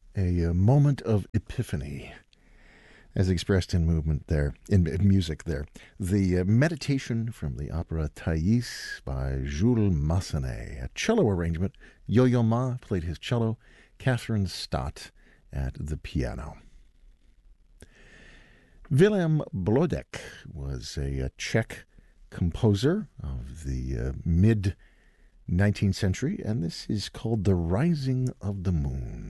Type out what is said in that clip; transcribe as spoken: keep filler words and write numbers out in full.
A, uh moment of epiphany, as expressed in movement there, in, in music there. The uh, meditation from the opera Thais by Jules Massenet, a cello arrangement. Yo-Yo Ma played his cello, Catherine Stott at the piano. Willem Blodek was a, a Czech composer of the uh, mid nineteenth century, and this is called The Rising of the Moon.